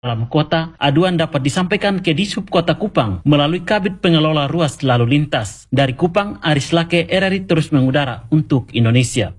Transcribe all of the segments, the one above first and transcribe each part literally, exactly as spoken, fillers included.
dalam kota, aduan dapat disampaikan ke Dishub Kota Kupang melalui Kabid Pengelola Ruas Lalu Lintas. Dari Kupang, Aris Lake, R R I terus mengudara untuk Indonesia.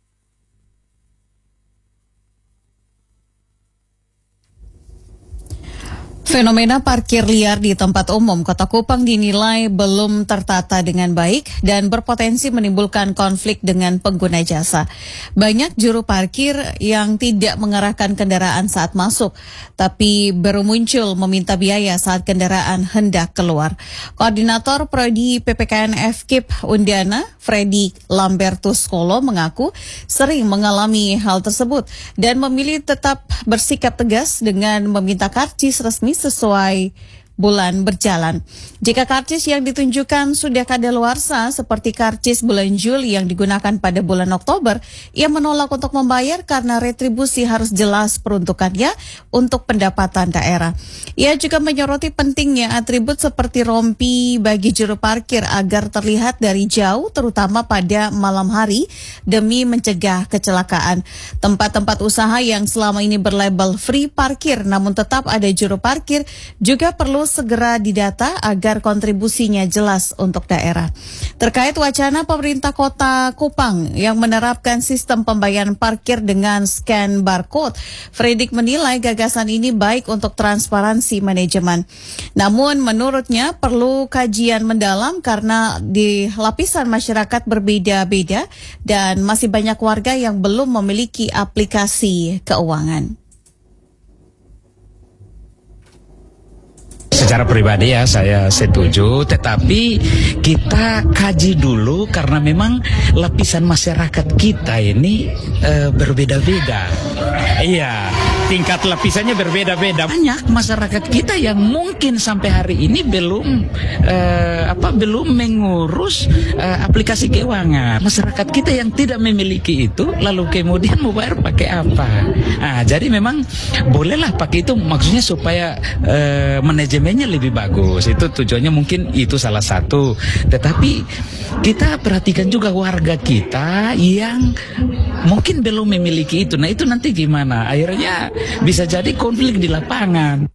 Fenomena parkir liar di tempat umum Kota Kupang dinilai belum tertata dengan baik dan berpotensi menimbulkan konflik dengan pengguna jasa. Banyak juru parkir yang tidak mengarahkan kendaraan saat masuk, tapi baru muncul meminta biaya saat kendaraan hendak keluar. Koordinator Prodi P P K N F K I P Undiana, Freddy Lambertus Kolo, mengaku sering mengalami hal tersebut dan memilih tetap bersikap tegas dengan meminta karcis resmi sesuai bulan berjalan. Jika karcis yang ditunjukkan sudah kadaluarsa seperti karcis bulan Juli yang digunakan pada bulan Oktober, ia menolak untuk membayar karena retribusi harus jelas peruntukannya untuk pendapatan daerah. Ia juga menyoroti pentingnya atribut seperti rompi bagi juru parkir agar terlihat dari jauh, terutama pada malam hari demi mencegah kecelakaan. Tempat-tempat usaha yang selama ini berlabel free parkir namun tetap ada juru parkir juga perlu segera didata agar kontribusinya jelas untuk daerah. Terkait wacana pemerintah Kota Kupang yang menerapkan sistem pembayaran parkir dengan scan barcode, Fredrik menilai gagasan ini baik untuk transparansi manajemen. Namun menurutnya perlu kajian mendalam karena di lapisan masyarakat berbeda-beda dan masih banyak warga yang belum memiliki aplikasi keuangan. Secara pribadi ya saya setuju, tetapi kita kaji dulu karena memang lapisan masyarakat kita ini e, berbeda-beda. Iya, tingkat lapisannya berbeda-beda. Banyak masyarakat kita yang mungkin sampai hari ini belum e, apa belum mengurus e, aplikasi keuangan. Masyarakat kita yang tidak memiliki itu lalu kemudian mau bayar pakai apa? Nah, jadi memang bolehlah pakai itu, maksudnya supaya e, manajemen lebih bagus. Itu tujuannya, mungkin itu salah satu. Tetapi kita perhatikan juga warga kita yang mungkin belum memiliki itu. Nah itu nanti gimana? Akhirnya bisa jadi konflik di lapangan.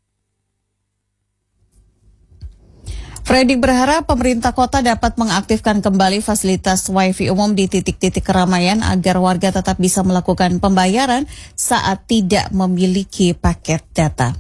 Fredrik berharap pemerintah kota dapat mengaktifkan kembali fasilitas wifi umum di titik-titik keramaian agar warga tetap bisa melakukan pembayaran saat tidak memiliki paket data.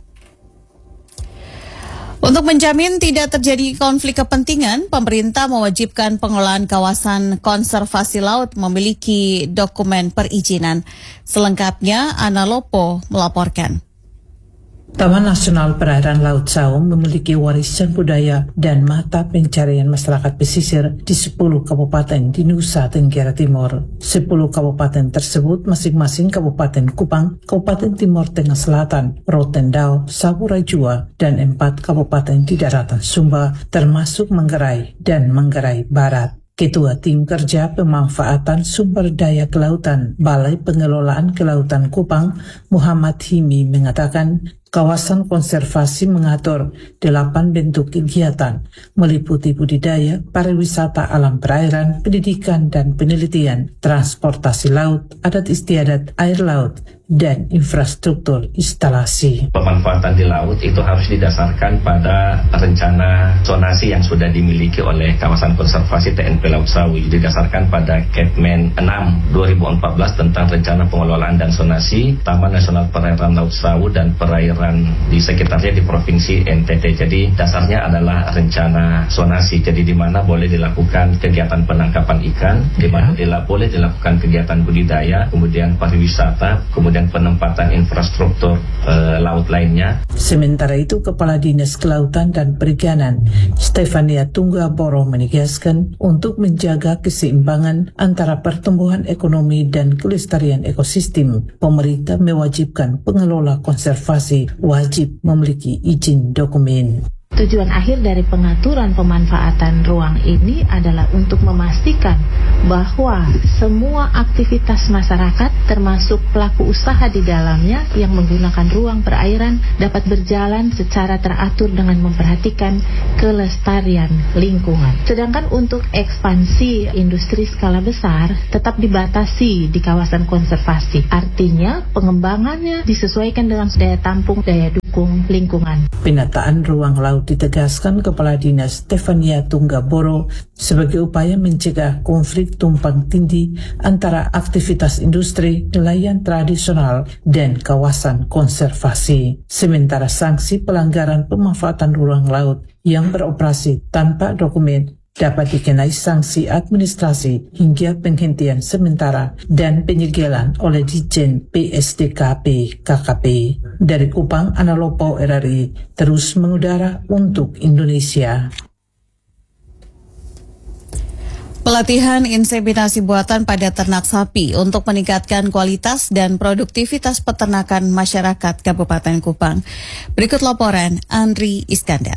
Untuk menjamin tidak terjadi konflik kepentingan, pemerintah mewajibkan pengelolaan kawasan konservasi laut memiliki dokumen perizinan. Selengkapnya, Ana Lopo melaporkan. Taman Nasional Perairan Laut Saung memiliki warisan budaya dan mata pencarian masyarakat pesisir di sepuluh kabupaten di Nusa Tenggara Timur. sepuluh kabupaten tersebut masing-masing Kabupaten Kupang, Kabupaten Timur Tengah Selatan, Rotendao, Saburajua, dan empat kabupaten di daratan Sumba termasuk Manggarai dan Manggarai Barat. Ketua Tim Kerja Pemanfaatan Sumber Daya Kelautan Balai Pengelolaan Kelautan Kupang, Muhammad Himi, mengatakan kawasan konservasi mengatur delapan bentuk kegiatan, meliputi budidaya, pariwisata alam perairan, pendidikan dan penelitian, transportasi laut, adat istiadat air laut, dan infrastruktur instalasi. Pemanfaatan di laut itu harus didasarkan pada rencana zonasi yang sudah dimiliki oleh kawasan konservasi T N P Laut Sawi, didasarkan pada Kepmen enam dua ribu empat belas tentang rencana pengelolaan dan zonasi Taman Nasional Perairan Laut Sawu dan perairan di sekitarnya di Provinsi N T T. Jadi dasarnya adalah rencana zonasi, jadi di mana boleh dilakukan kegiatan penangkapan ikan, di mana ya. boleh dilakukan kegiatan budidaya, kemudian pariwisata, kemudian dan penempatan infrastruktur e, laut lainnya. Sementara itu, Kepala Dinas Kelautan dan Perikanan Stefania Tunggaboro menegaskan untuk menjaga keseimbangan antara pertumbuhan ekonomi dan kelestarian ekosistem, pemerintah mewajibkan pengelola konservasi wajib memiliki izin dokumen. Tujuan akhir dari pengaturan pemanfaatan ruang ini adalah untuk memastikan bahwa semua aktivitas masyarakat termasuk pelaku usaha di dalamnya yang menggunakan ruang perairan dapat berjalan secara teratur dengan memperhatikan kelestarian lingkungan. Sedangkan untuk ekspansi industri skala besar tetap dibatasi di kawasan konservasi. Artinya pengembangannya disesuaikan dengan daya tampung, daya dukung lingkungan. Penataan ruang laut ditegaskan Kepala Dinas Stefania Tunggaboro sebagai upaya mencegah konflik tumpang tindih antara aktivitas industri, nelayan tradisional, dan kawasan konservasi. Sementara sanksi pelanggaran pemanfaatan ruang laut yang beroperasi tanpa dokumen dapat dikenai sanksi administrasi hingga penghentian sementara dan penyegelan oleh Ditjen P S D K P K K P. Dari Kupang, Analopo R R I terus mengudara untuk Indonesia. Pelatihan inseminasi buatan pada ternak sapi untuk meningkatkan kualitas dan produktivitas peternakan masyarakat Kabupaten Kupang. Berikut laporan Andri Iskandar.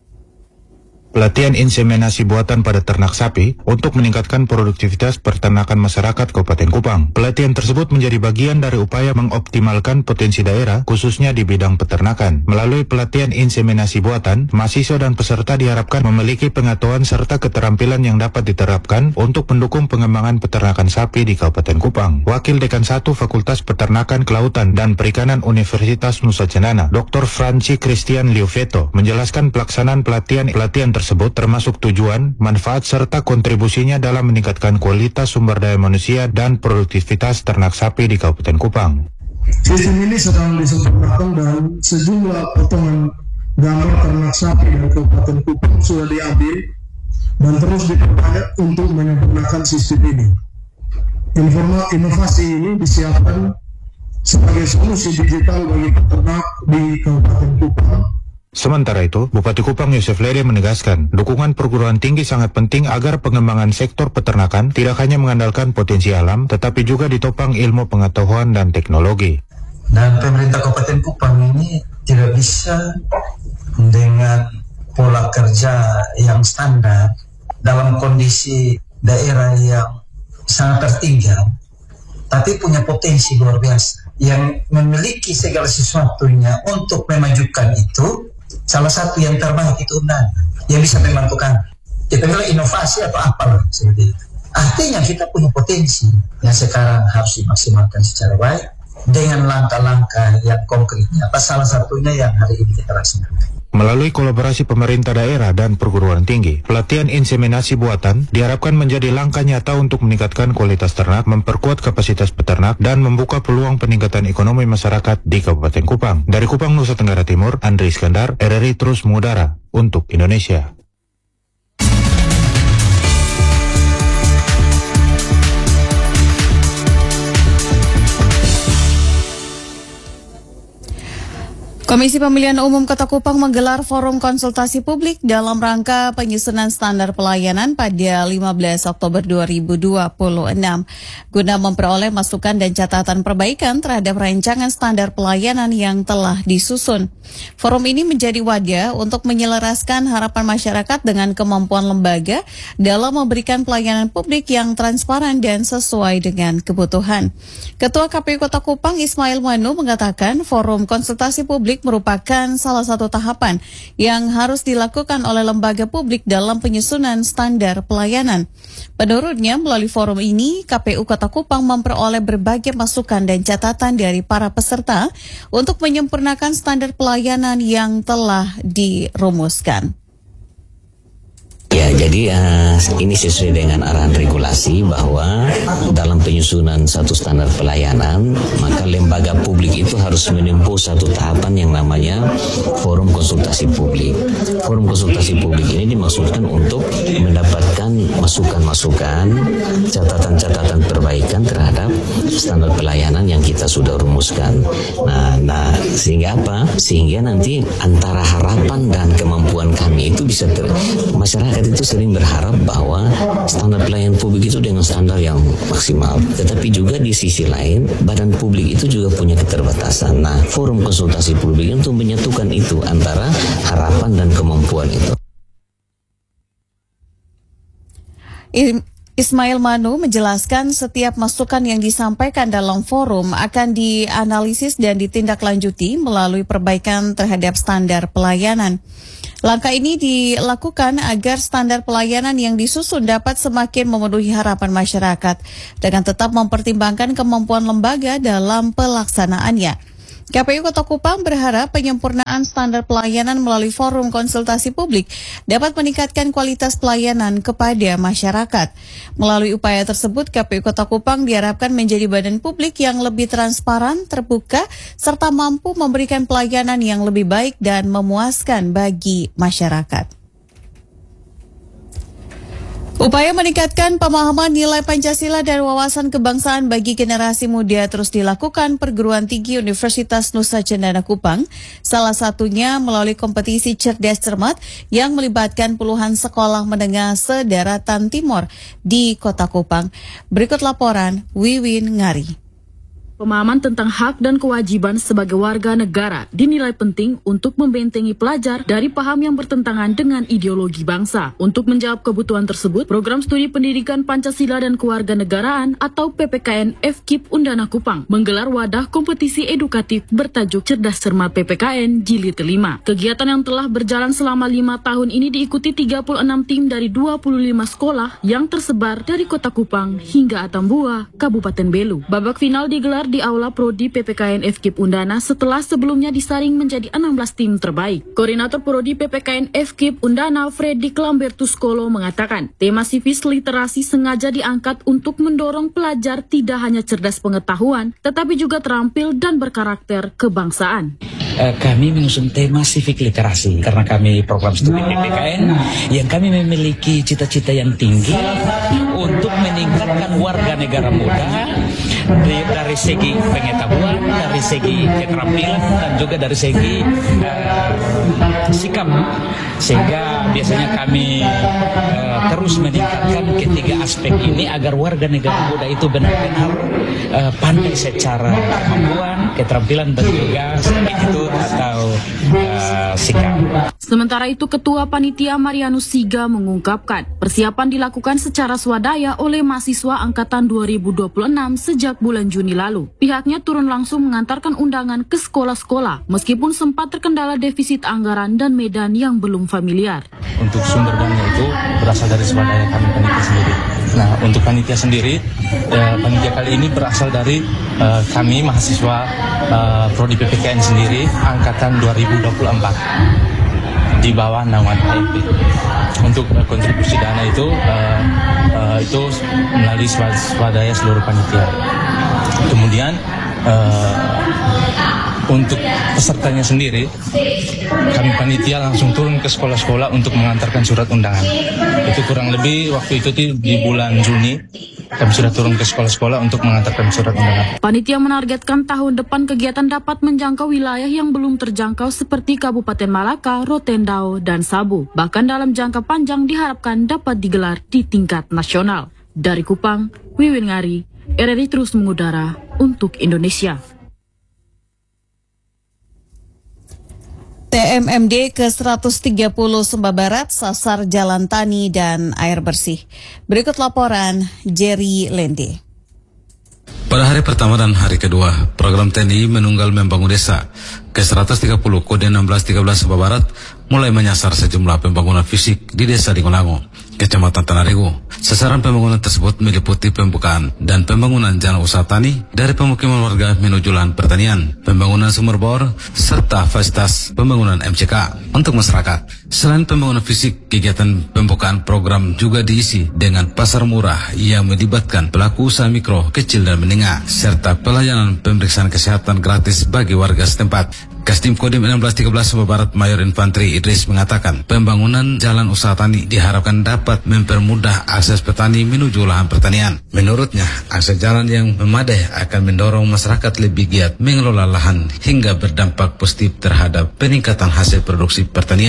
Pelatihan inseminasi buatan pada ternak sapi untuk meningkatkan produktivitas peternakan masyarakat Kabupaten Kupang. Pelatihan tersebut menjadi bagian dari upaya mengoptimalkan potensi daerah, khususnya di bidang peternakan. Melalui pelatihan inseminasi buatan, mahasiswa dan peserta diharapkan memiliki pengetahuan serta keterampilan yang dapat diterapkan untuk mendukung pengembangan peternakan sapi di Kabupaten Kupang. Wakil Dekan satu Fakultas Peternakan, Kelautan, dan Perikanan Universitas Nusa Cendana, Doktor Franci Christian Liuveto, menjelaskan pelaksanaan pelatihan-pelatihan tersebut tersebut termasuk tujuan, manfaat, serta kontribusinya dalam meningkatkan kualitas sumber daya manusia dan produktivitas ternak sapi di Kabupaten Kupang. Sistem ini sedang disempurnakan dan sejumlah potongan gambar ternak sapi dari Kabupaten Kupang sudah diambil dan terus diperbanyak untuk menyempurnakan sistem ini. Informa, inovasi ini disiapkan sebagai solusi digital bagi peternak di Kabupaten Kupang. Sementara itu, Bupati Kupang Yosef Lede menegaskan, dukungan perguruan tinggi sangat penting agar pengembangan sektor peternakan tidak hanya mengandalkan potensi alam, tetapi juga ditopang ilmu pengetahuan dan teknologi. Dan pemerintah Kabupaten Kupang ini tidak bisa dengan pola kerja yang standar dalam kondisi daerah yang sangat tertinggal, tapi punya potensi luar biasa yang memiliki segala sesuatunya untuk memajukan itu. Salah satu yang terbaik itu undang yang bisa membantu kami. Kita bilang inovasi atau apalah seperti itu. Artinya kita punya potensi yang sekarang harus dimaksimalkan secara baik dengan langkah-langkah yang konkret. Apa salah satunya yang hari ini kita laksanakan. Melalui kolaborasi pemerintah daerah dan perguruan tinggi, pelatihan inseminasi buatan diharapkan menjadi langkah nyata untuk meningkatkan kualitas ternak, memperkuat kapasitas peternak, dan membuka peluang peningkatan ekonomi masyarakat di Kabupaten Kupang. Dari Kupang, Nusa Tenggara Timur, Andri Iskandar, R R I terus mengudara untuk Indonesia. Komisi Pemilihan Umum Kota Kupang menggelar forum konsultasi publik dalam rangka penyusunan standar pelayanan pada lima belas Oktober dua ribu dua puluh enam guna memperoleh masukan dan catatan perbaikan terhadap rancangan standar pelayanan yang telah disusun. Forum ini menjadi wadah untuk menyelaraskan harapan masyarakat dengan kemampuan lembaga dalam memberikan pelayanan publik yang transparan dan sesuai dengan kebutuhan. Ketua K P U Kota Kupang Ismail Manu mengatakan forum konsultasi publik merupakan salah satu tahapan yang harus dilakukan oleh lembaga publik dalam penyusunan standar pelayanan. Menurutnya, melalui forum ini, K P U Kota Kupang memperoleh berbagai masukan dan catatan dari para peserta untuk menyempurnakan standar pelayanan yang telah dirumuskan. Ya, jadi uh, ini sesuai dengan arahan regulasi bahwa dalam penyusunan satu standar pelayanan, maka lembaga publik itu harus menempuh satu tahapan yang namanya forum konsultasi publik. Forum konsultasi publik ini dimaksudkan untuk mendapatkan masukan-masukan, catatan-catatan perbaikan terhadap standar pelayanan yang kita sudah rumuskan. Nah, nah sehingga apa? Sehingga nanti antara harapan dan kemampuan kami itu bisa ter- masyarakat itu itu sering berharap bahwa standar pelayanan publik itu dengan standar yang maksimal. Tetapi juga di sisi lain, badan publik itu juga punya keterbatasan. Nah, forum konsultasi publik untuk menyatukan itu antara harapan dan kemampuan itu. Ismail Manu menjelaskan setiap masukan yang disampaikan dalam forum akan dianalisis dan ditindaklanjuti melalui perbaikan terhadap standar pelayanan. Langkah ini dilakukan agar standar pelayanan yang disusun dapat semakin memenuhi harapan masyarakat dengan tetap mempertimbangkan kemampuan lembaga dalam pelaksanaannya. K P U Kota Kupang berharap penyempurnaan standar pelayanan melalui forum konsultasi publik dapat meningkatkan kualitas pelayanan kepada masyarakat. Melalui upaya tersebut, K P U Kota Kupang diharapkan menjadi badan publik yang lebih transparan, terbuka, serta mampu memberikan pelayanan yang lebih baik dan memuaskan bagi masyarakat. Upaya meningkatkan pemahaman nilai Pancasila dan wawasan kebangsaan bagi generasi muda terus dilakukan Perguruan Tinggi Universitas Nusa Cendana Kupang, salah satunya melalui kompetisi Cerdas Cermat yang melibatkan puluhan sekolah menengah se-Daratan Timur di Kota Kupang. Berikut laporan Wiwin Ngari. Pemahaman tentang hak dan kewajiban sebagai warga negara dinilai penting untuk membentengi pelajar dari paham yang bertentangan dengan ideologi bangsa. Untuk menjawab kebutuhan tersebut, Program Studi Pendidikan Pancasila dan Kewarganegaraan atau P P K N F K I P Undana Kupang menggelar wadah kompetisi edukatif bertajuk Cerdas Cermat P P K N Jilid kelima. Kegiatan yang telah berjalan selama lima tahun ini diikuti tiga puluh enam tim dari dua puluh lima sekolah yang tersebar dari Kota Kupang hingga Atambua, Kabupaten Belu. Babak final digelar di Aula Prodi P P K N F K I P Undana setelah sebelumnya disaring menjadi enam belas tim terbaik. Koordinator Prodi P P K N F K I P Undana Fredrik Lambertus Kolo mengatakan, tema sivis literasi sengaja diangkat untuk mendorong pelajar tidak hanya cerdas pengetahuan, tetapi juga terampil dan berkarakter kebangsaan. Kami mengusung tema civic literasi karena kami program studi P P K N yang kami memiliki cita-cita yang tinggi untuk meningkatkan warga negara muda dari segi pengetahuan, dari segi keterampilan, dan juga dari segi uh, sikap. Sehingga biasanya kami uh, terus meningkatkan ketiga aspek ini agar warga negara muda itu benar-benar uh, pandai secara kemampuan, keterampilan, dan juga attitude atau uh, sikap. Sementara itu, Ketua Panitia Marianus Siga mengungkapkan persiapan dilakukan secara swadaya oleh mahasiswa angkatan dua ribu dua puluh enam sejak bulan Juni lalu. Pihaknya turun langsung mengantarkan undangan ke sekolah-sekolah meskipun sempat terkendala defisit anggaran dan medan yang belum familiar. Untuk sumber dana itu berasal dari swadaya kami panitia sendiri. Nah, untuk panitia sendiri, eh, panitia kali ini berasal dari eh, kami mahasiswa eh, Prodi P P K N sendiri angkatan dua ribu dua puluh empat di bawah naungan H M P. Untuk uh, kontribusi dana itu uh, uh, itu melalui swadaya seluruh panitia. Kemudian uh, untuk pesertanya sendiri, kami panitia langsung turun ke sekolah-sekolah untuk mengantarkan surat undangan. Itu kurang lebih waktu itu di bulan Juni. Kami sudah turun ke sekolah-sekolah untuk mengantarkan surat undangan. Panitia menargetkan tahun depan kegiatan dapat menjangkau wilayah yang belum terjangkau seperti Kabupaten Malaka, Rotendao, dan Sabu. Bahkan dalam jangka panjang diharapkan dapat digelar di tingkat nasional. Dari Kupang, Wiwin Ngari, R R I terus mengudara untuk Indonesia. T M M D ke seratus tiga puluh Sumba Barat sasar jalan tani dan air bersih. Berikut laporan Jerry Lende. Pada hari pertama dan hari kedua, program T N I menunggal membangun desa ke seratus tiga puluh kode enam belas tiga belas Sumba Barat mulai menyasar sejumlah pembangunan fisik di Desa Dingolango, Kecamatan Tanarego. Sasaran pembangunan tersebut meliputi pembukaan dan pembangunan jalan usaha tani dari pemukiman warga menuju lahan pertanian, pembangunan sumur bor, serta fasilitas pembangunan M C K untuk masyarakat. Selain pembangunan fisik, kegiatan pembukaan program juga diisi dengan pasar murah yang melibatkan pelaku usaha mikro, kecil, dan menengah, serta pelayanan pemeriksaan kesehatan gratis bagi warga setempat. Kastim Kodim enam belas tiga belas Sumba Barat Mayor Infantri Idris mengatakan pembangunan jalan usaha tani diharapkan dapat mempermudah akses petani menuju lahan pertanian. Menurutnya, akses jalan yang memadai akan mendorong masyarakat lebih giat mengelola lahan hingga berdampak positif terhadap peningkatan hasil produksi pertanian.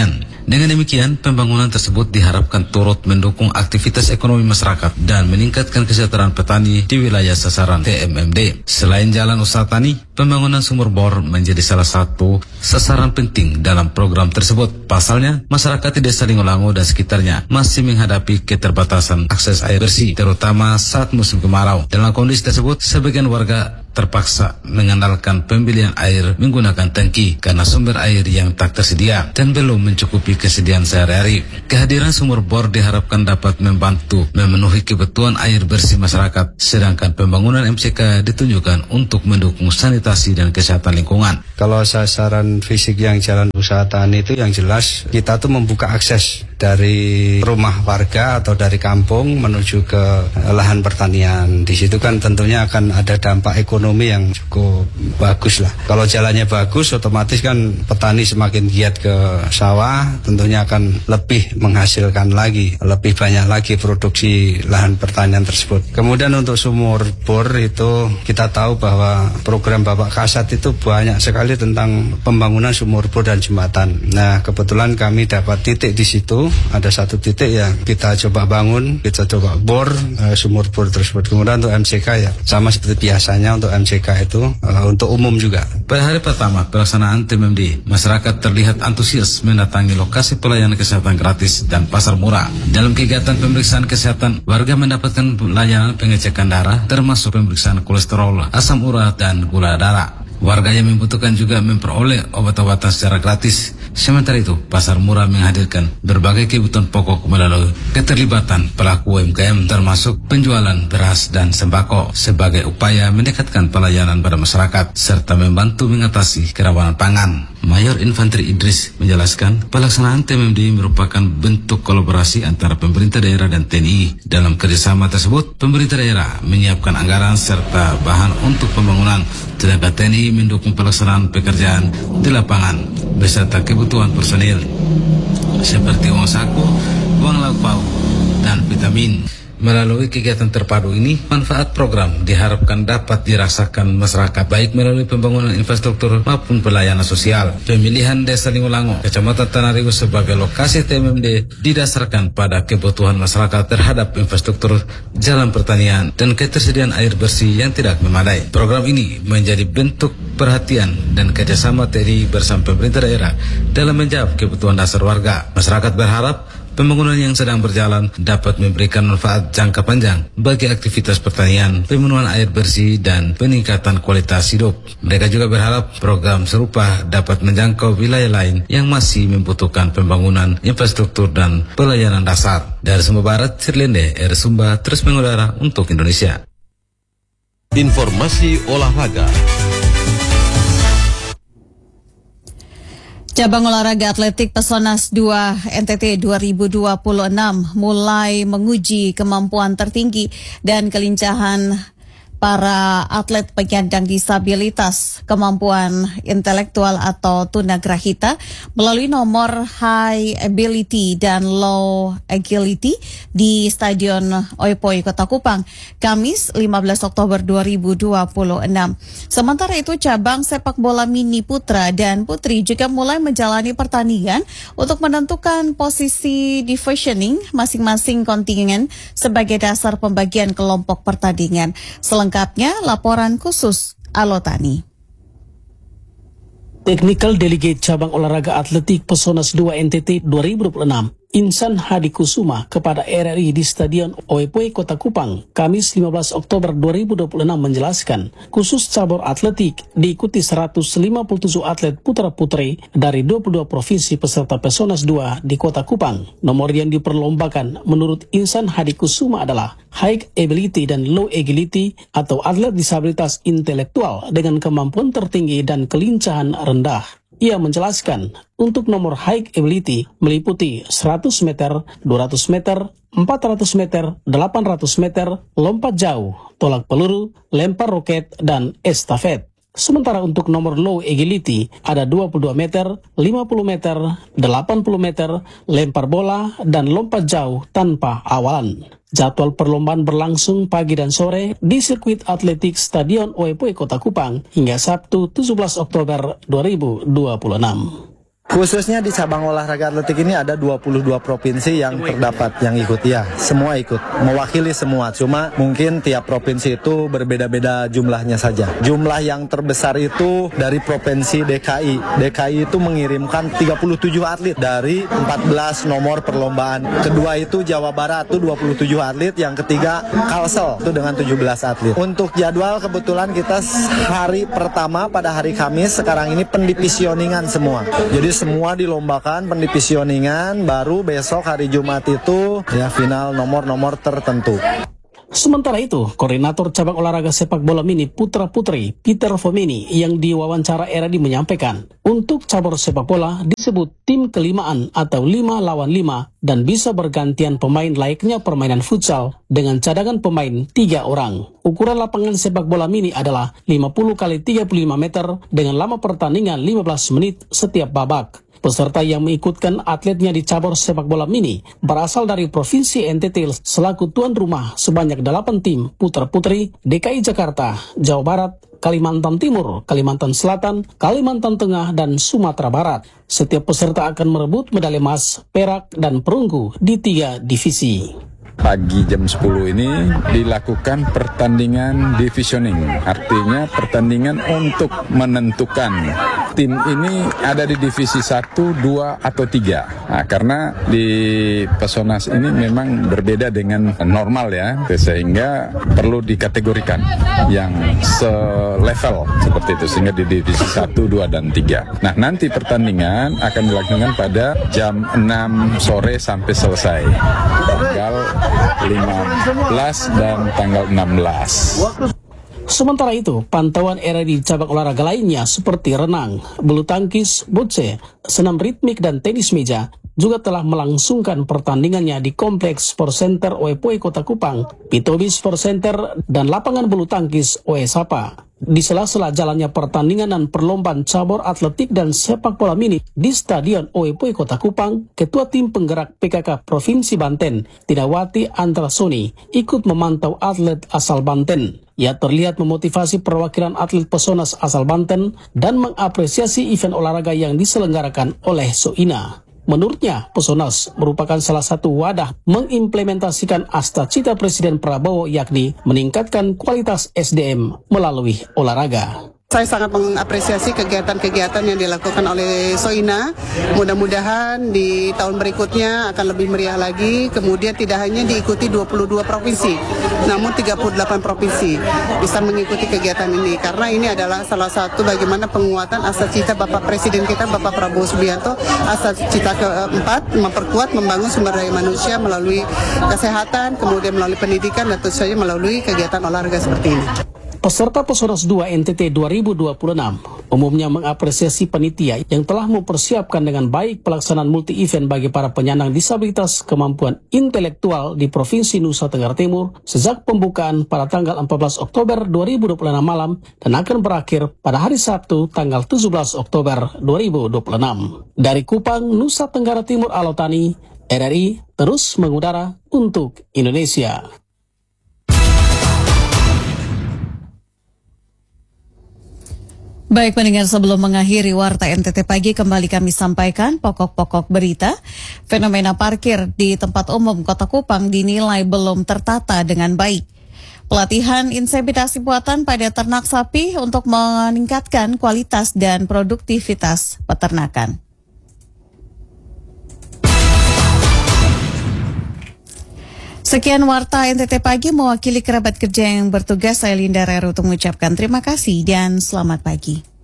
Dengan demikian, pembangunan tersebut diharapkan turut mendukung aktivitas ekonomi masyarakat dan meningkatkan kesejahteraan petani di wilayah sasaran T M M D. Selain jalan usaha tani, pembangunan sumur bor menjadi salah satu sasaran penting dalam program tersebut. Pasalnya, masyarakat di Desa Lingolango dan sekitarnya masih menghadapi keterbatasan akses air bersih, terutama saat musim kemarau. Dalam kondisi tersebut, sebagian warga terpaksa mengandalkan pembelian air menggunakan tangki karena sumber air yang tak tersedia dan belum mencukupi kesediaan sehari-hari. Kehadiran sumur bor diharapkan dapat membantu memenuhi kebutuhan air bersih masyarakat, sedangkan pembangunan M C K ditunjukkan untuk mendukung sanitasi dan kesehatan lingkungan. Kalau sasaran fisik yang jalan usaha tani itu yang jelas kita tuh membuka akses dari rumah warga atau dari kampung menuju ke lahan pertanian. Di situ kan tentunya akan ada dampak ekonomi yang cukup bagus lah. Kalau jalannya bagus, otomatis kan petani semakin giat ke sawah, tentunya akan lebih menghasilkan lagi, lebih banyak lagi produksi lahan pertanian tersebut. Kemudian untuk sumur bor itu kita tahu bahwa program Bapak Kasat itu banyak sekali tentang pembangunan sumur bor dan jembatan. Nah, kebetulan kami dapat titik di situ. Ada satu titik yang kita coba bangun, kita coba bor e, sumur bor tersebut. Kemudian untuk M C K ya sama seperti biasanya untuk M C K itu e, untuk umum juga. Pada hari pertama pelaksanaan T M M D, masyarakat terlihat antusias mendatangi lokasi pelayanan kesehatan gratis dan pasar murah. Dalam kegiatan pemeriksaan kesehatan, warga mendapatkan layanan pengecekan darah termasuk pemeriksaan kolesterol, asam urat dan gula darah. Warga yang membutuhkan juga memperoleh obat-obatan secara gratis. Sementara itu, pasar murah menghadirkan berbagai kebutuhan pokok melalui keterlibatan pelaku U M K M termasuk penjualan beras dan sembako sebagai upaya mendekatkan pelayanan pada masyarakat serta membantu mengatasi kerawanan pangan. Mayor Infanteri Idris menjelaskan pelaksanaan T M M D merupakan bentuk kolaborasi antara pemerintah daerah dan T N I. Dalam kerjasama tersebut, pemerintah daerah menyiapkan anggaran serta bahan untuk pembangunan, sedangkan T N I mendukung pelaksanaan pekerjaan di lapangan beserta kebutuhan personil seperti uang saku, uang lauk pauk, dan vitamin. Melalui kegiatan terpadu ini, manfaat program diharapkan dapat dirasakan masyarakat baik melalui pembangunan infrastruktur maupun pelayanan sosial. Pemilihan Desa Lingolango, Kecamatan Tanarigu sebagai lokasi T M M D didasarkan pada kebutuhan masyarakat terhadap infrastruktur jalan pertanian dan ketersediaan air bersih yang tidak memadai. Program ini menjadi bentuk perhatian dan kerjasama T N I bersama pemerintah daerah dalam menjawab kebutuhan dasar warga. Masyarakat berharap pembangunan yang sedang berjalan dapat memberikan manfaat jangka panjang bagi aktivitas pertanian, pemenuhan air bersih, dan peningkatan kualitas hidup. Mereka juga berharap program serupa dapat menjangkau wilayah lain yang masih membutuhkan pembangunan infrastruktur dan pelayanan dasar. Dari Sumba Barat, Sirlende, R. Sumba, terus mengudara untuk Indonesia. Informasi olahraga. Cabang olahraga atletik Pesonas dua N T T dua ribu dua puluh enam mulai menguji kemampuan tertinggi dan kelincahan para atlet penyandang disabilitas, kemampuan intelektual atau tunagrahita melalui nomor high ability dan low agility di Stadion Oipoi Kota Kupang, Kamis lima belas Oktober dua ribu dua puluh enam. Sementara itu, cabang sepak bola mini putra dan putri juga mulai menjalani pertandingan untuk menentukan posisi divisioning masing-masing kontingen sebagai dasar pembagian kelompok pertandingan. Selengkapnya, laporan khusus Alotani. Technical Delegate Cabang Olahraga Atletik Pesonas dua N T T dua ribu dua puluh enam, Insan Hadi Kusuma kepada R R I di Stadion Oipoi Kota Kupang, Kamis lima belas Oktober dua ribu dua puluh enam menjelaskan, khusus cabur atletik diikuti seratus lima puluh tujuh atlet putra-putri dari dua puluh dua provinsi peserta Pesonas dua di Kota Kupang. Nomor yang diperlombakan menurut Insan Hadi Kusuma adalah high ability dan low agility atau atlet disabilitas intelektual dengan kemampuan tertinggi dan kelincahan rendah. Ia menjelaskan, untuk nomor high ability meliputi seratus meter, dua ratus meter, empat ratus meter, delapan ratus meter, lompat jauh, tolak peluru, lempar roket, dan estafet. Sementara untuk nomor low agility ada dua puluh dua meter, lima puluh meter, delapan puluh meter, lempar bola, dan lompat jauh tanpa awalan. Jadwal perlombaan berlangsung pagi dan sore di sirkuit atletik Stadion Oipoi Kota Kupang hingga Sabtu tujuh belas Oktober dua ribu dua puluh enam. Khususnya di cabang olahraga atletik ini ada dua puluh dua provinsi yang terdapat yang ikut. Ya, semua ikut, mewakili semua. Cuma mungkin tiap provinsi itu berbeda-beda jumlahnya saja. Jumlah yang terbesar itu dari provinsi D K I. D K I itu mengirimkan tiga puluh tujuh atlet dari empat belas nomor perlombaan. Kedua itu Jawa Barat itu dua puluh tujuh atlet. Yang ketiga Kalsel itu dengan tujuh belas atlet. Untuk jadwal kebetulan kita hari pertama pada hari Kamis sekarang ini pendivisioningan semua. Jadi semua dilombakan pendivisioningan, baru besok hari Jumat itu ya final nomor-nomor tertentu. Sementara itu, Koordinator Cabang Olahraga Sepak Bola Mini Putra Putri Peter Fomini yang diwawancara R R I menyampaikan, untuk cabur sepak bola disebut tim kelimaan atau lima lawan lima dan bisa bergantian pemain layaknya permainan futsal dengan cadangan pemain tiga orang. Ukuran lapangan sepak bola mini adalah lima puluh kali tiga puluh lima meter dengan lama pertandingan lima belas menit setiap babak. Peserta yang mengikutkan atletnya di cabur sepak bola mini berasal dari Provinsi N T T selaku tuan rumah sebanyak delapan tim putra-putri D K I Jakarta, Jawa Barat, Kalimantan Timur, Kalimantan Selatan, Kalimantan Tengah, dan Sumatera Barat. Setiap peserta akan merebut medali emas, perak, dan perunggu di tiga divisi. Pagi jam sepuluh ini dilakukan pertandingan divisioning, artinya pertandingan untuk menentukan tim ini ada di divisi satu, dua, atau tiga. Nah, karena di Pesonas ini memang berbeda dengan normal ya, sehingga perlu dikategorikan yang selevel seperti itu, sehingga di divisi satu, dua, dan tiga. Nah, nanti pertandingan akan dilakukan pada jam enam sore sampai selesai. Tanggal lima belas dan tanggal enam belas. Sementara itu, pantauan R R I di cabang olahraga lainnya seperti renang, bulu tangkis, bocce, senam ritmik, dan tenis meja juga telah melangsungkan pertandingannya di Kompleks Sport Center Oepoe Kota Kupang, Pitobi Sport Center, dan lapangan bulu tangkis Oe Sapa. Di sela-sela jalannya pertandingan dan perlombaan cabur atletik dan sepak bola mini di Stadion Oepoe Kota Kupang, Ketua Tim Penggerak P K K Provinsi Banten, Tidawati Antrasoni, ikut memantau atlet asal Banten. Ia terlihat memotivasi perwakilan atlet Pesonas asal Banten dan mengapresiasi event olahraga yang diselenggarakan oleh Soina. Menurutnya, Pesonas merupakan salah satu wadah mengimplementasikan asta-cita Presiden Prabowo, yakni meningkatkan kualitas S D M melalui olahraga. Saya sangat mengapresiasi kegiatan-kegiatan yang dilakukan oleh Soina. Mudah-mudahan di tahun berikutnya akan lebih meriah lagi. Kemudian tidak hanya diikuti dua puluh dua provinsi, namun tiga puluh delapan provinsi bisa mengikuti kegiatan ini. Karena ini adalah salah satu bagaimana penguatan asa cita Bapak Presiden kita, Bapak Prabowo Subianto. Asa cita keempat, memperkuat, membangun sumber daya manusia melalui kesehatan, kemudian melalui pendidikan, dan tentu saja melalui kegiatan olahraga seperti ini. Peserta Pesonas dua N T T dua ribu dua puluh enam umumnya mengapresiasi panitia yang telah mempersiapkan dengan baik pelaksanaan multi-event bagi para penyandang disabilitas kemampuan intelektual di Provinsi Nusa Tenggara Timur sejak pembukaan pada tanggal empat belas Oktober dua ribu dua puluh enam malam dan akan berakhir pada hari Sabtu tanggal tujuh belas Oktober dua ribu dua puluh enam. Dari Kupang, Nusa Tenggara Timur, Alotani, R R I terus mengudara untuk Indonesia. Baik pendengar, sebelum mengakhiri Warta N T T Pagi, kembali kami sampaikan pokok-pokok berita. Fenomena parkir di tempat umum Kota Kupang dinilai belum tertata dengan baik. Pelatihan inseminasi buatan pada ternak sapi untuk meningkatkan kualitas dan produktivitas peternakan. Sekian Warta N T T Pagi, mewakili kerabat kerja yang bertugas, saya Linda Reru mengucapkan terima kasih dan selamat pagi.